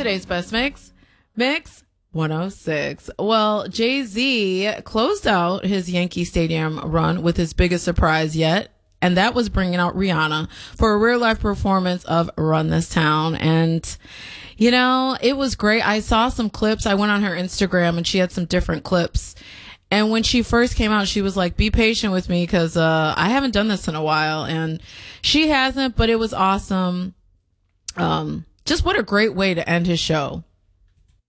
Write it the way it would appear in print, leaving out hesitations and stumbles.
today's best mix? Mix 106. Well, Jay-Z closed out his Yankee Stadium run with his biggest surprise yet. And that was bringing out Rihanna for a real life performance of Run This Town. And, you know, it was great. I saw some clips. I went on her Instagram and she had some different clips. And when she first came out, she was like, be patient with me because I haven't done this in a while. And she hasn't, but it was awesome. Just what a great way to end his show.